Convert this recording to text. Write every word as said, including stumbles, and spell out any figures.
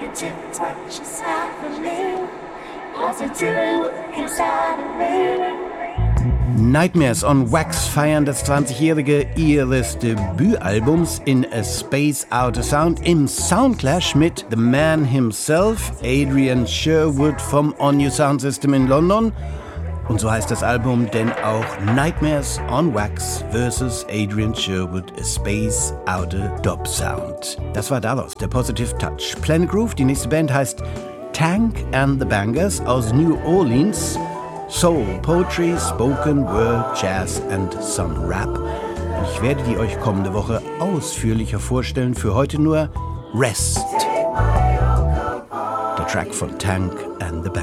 fingertip touches half of me. Positively look inside of me. Nightmares on Wax feiern das zwanzigjährige ihres Debütalbums In a Space Outer Sound im Soundclash mit The Man himself, Adrian Sherwood vom On Your Sound System in London. Und so heißt das Album denn auch Nightmares on Wax versus Adrian Sherwood, A Space Outer Dub Sound. Das war daraus der Positive Touch. Planet Groove, die nächste Band heißt Tank and the Bangers aus New Orleans. Soul, Poetry, Spoken Word, Jazz and some Rap. Und ich werde die euch kommende Woche ausführlicher vorstellen. Für heute nur Rest. Der Track von Tank and the Bangers.